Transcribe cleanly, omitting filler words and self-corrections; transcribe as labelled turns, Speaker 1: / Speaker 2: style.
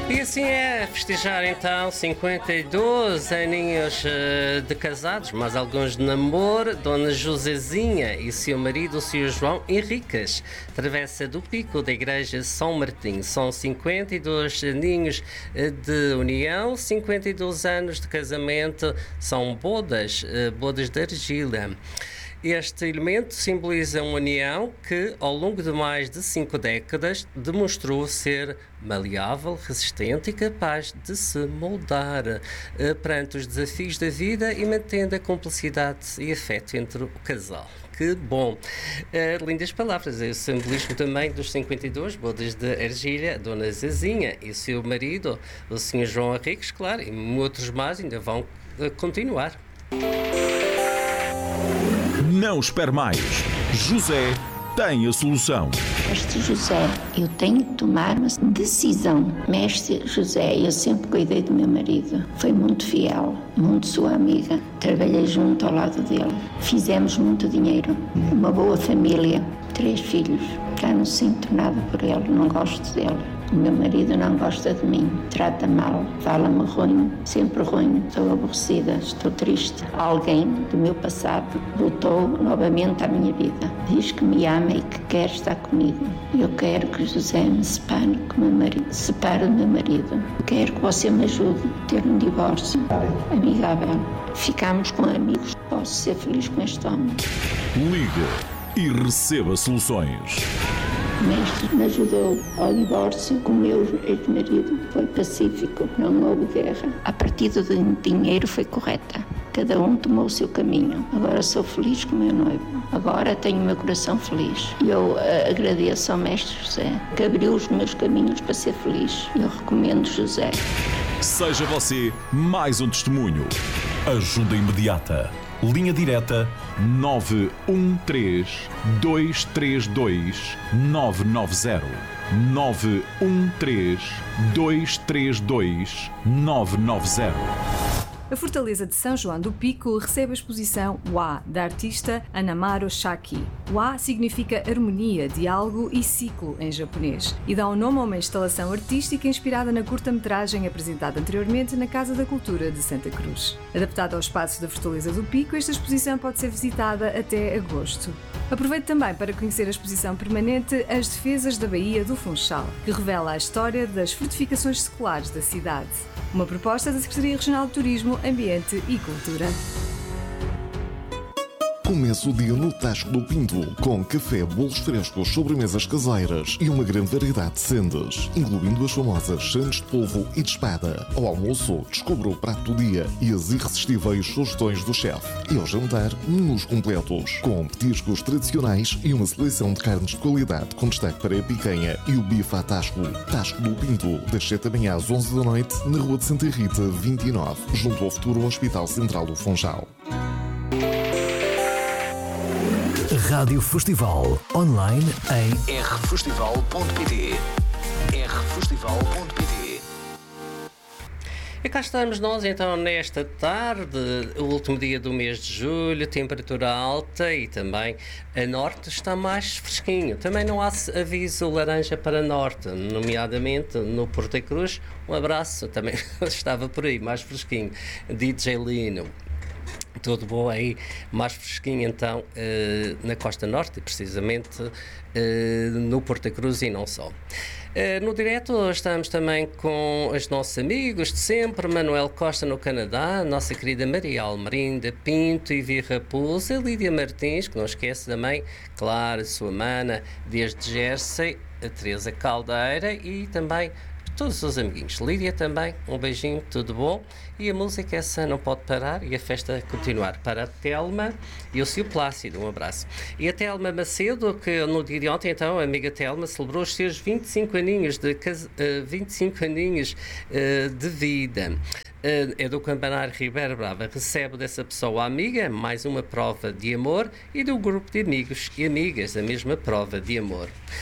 Speaker 1: E assim é, festejar então 52 aninhos de casados, mais alguns de namoro, Dona Josezinha e seu marido, o Sr. João Henriques, Travessa do Pico da Igreja São Martim. São 52 aninhos de união, 52 anos de casamento, são bodas de argila. Este elemento simboliza uma união que, ao longo de mais de 5 décadas, demonstrou ser maleável, resistente e capaz de se moldar perante os desafios da vida e mantendo a cumplicidade e afeto entre o casal. Que bom! Lindas palavras. É o simbolismo também dos 52 bodas de argila, Dona Zezinha e seu marido, o Sr. João Henriques, claro, e outros mais ainda vão continuar.
Speaker 2: Não espere mais. José tem a solução.
Speaker 3: Mestre José, eu tenho que tomar uma decisão. Mestre José, eu sempre cuidei do meu marido. Foi muito fiel, muito sua amiga. Trabalhei junto ao lado dele. Fizemos muito dinheiro. Uma boa família. 3 filhos. Já não sinto nada por ele, não gosto dele. O meu marido não gosta de mim, trata mal, fala-me ruim, sempre ruim. Estou aborrecida, estou triste. Alguém do meu passado voltou novamente à minha vida. Diz que me ama e que quer estar comigo. Eu quero que José me separe com o meu marido. Separe do meu marido. Quero que você me ajude a ter um divórcio amigável. Ficamos com amigos. Posso ser feliz com este homem.
Speaker 2: Ligue e receba soluções.
Speaker 3: O mestre me ajudou ao divórcio com o meu ex-marido. Foi pacífico, não houve guerra. A partida do dinheiro foi correta. Cada um tomou o seu caminho. Agora sou feliz com o meu noivo. Agora tenho o meu coração feliz. E eu agradeço ao mestre José, que abriu os meus caminhos para ser feliz. Eu recomendo José.
Speaker 2: Seja você mais um testemunho. Ajuda imediata. Linha direta 913 232 990. 913 232 990.
Speaker 4: A Fortaleza de São João do Pico recebe a exposição Wa, da artista Anamaro Shaki. Wa significa harmonia, diálogo e ciclo em japonês e dá o nome a uma instalação artística inspirada na curta-metragem apresentada anteriormente na Casa da Cultura de Santa Cruz. Adaptada ao espaço da Fortaleza do Pico, esta exposição pode ser visitada até agosto. Aproveite também para conhecer a exposição permanente As Defesas da Baía do Funchal, que revela a história das fortificações seculares da cidade. Uma proposta da Secretaria Regional de Turismo, Ambiente e Cultura.
Speaker 5: Começa o dia no Tasco do Pinto, com café, bolos frescos, sobremesas caseiras e uma grande variedade de sendas, incluindo as famosas sandes de polvo e de espada. Ao almoço, descubra o prato do dia e as irresistíveis sugestões do chefe. E ao jantar, menus completos, com petiscos tradicionais e uma seleção de carnes de qualidade, com destaque para a picanha e o bife à Tasco. Tasco do Pinto, das 7 da manhã às 11 da noite, na Rua de Santa Rita, 29, junto ao futuro Hospital Central do Funchal.
Speaker 6: Rádio Festival, online em rfestival.pt. rfestival.pt.
Speaker 1: E cá estamos nós então nesta tarde, o último dia do mês de julho, temperatura alta e também a norte está mais fresquinho. Também não há aviso laranja para norte, nomeadamente no Porto da Cruz. Um abraço, também estava por aí, mais fresquinho, DJ Lino. Tudo bom aí, mais fresquinho então na Costa Norte, precisamente no Porto da Cruz e não só. No direto estamos também com os nossos amigos de sempre, Manuel Costa no Canadá, nossa querida Maria Almerinda Pinto e Vi Raposa, Lídia Martins, que não esquece também, claro, sua mana desde Jersey, a Teresa Caldeira e também todos os amiguinhos. Lídia também, um beijinho, tudo bom? E a música essa não pode parar e a festa continuar. Para a Telma e o Sil Plácido, um abraço. E a Telma Macedo, que no dia de ontem, então, a amiga Telma celebrou os seus 25 aninhos de vida. É do Campanário Ribeira Brava. Recebe dessa pessoa amiga mais uma prova de amor e do grupo de amigos e amigas a mesma prova de amor.